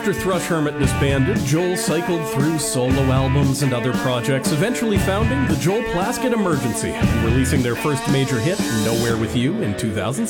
After Thrush Hermit disbanded, Joel cycled through solo albums and other projects, eventually founding the Joel Plaskett Emergency and releasing their first major hit, Nowhere With You, in 2006.